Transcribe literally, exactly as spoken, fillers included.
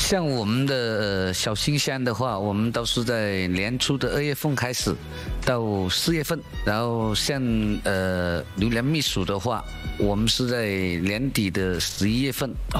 像我们的呃小新香的话，我们都是在年初的二月份开始，到四月份。然后像呃榴莲蜜薯的话，我们是在年底的十一月份。